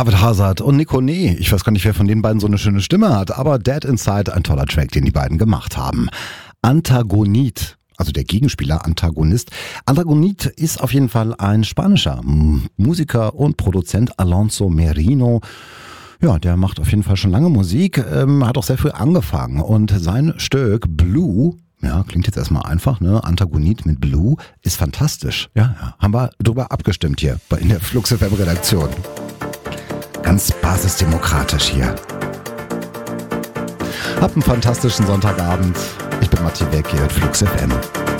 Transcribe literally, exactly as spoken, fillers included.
David Hazard und Nico Nee. Ich weiß gar nicht, wer von den beiden so eine schöne Stimme hat, aber Dead Inside, ein toller Track, den die beiden gemacht haben. Antagonit, also der Gegenspieler, Antagonist. Antagonit ist auf jeden Fall ein spanischer Musiker und Produzent, Alonso Merino. Ja, der macht auf jeden Fall schon lange Musik, ähm, hat auch sehr früh angefangen und sein Stück Blue, ja, klingt jetzt erstmal einfach, ne? Antagonit mit Blue ist fantastisch. Ja, ja, haben wir drüber abgestimmt hier in der Flux F M-Redaktion. Ganz basisdemokratisch hier. Habt einen fantastischen Sonntagabend. Ich bin Matti Beck, hier at Flux F M.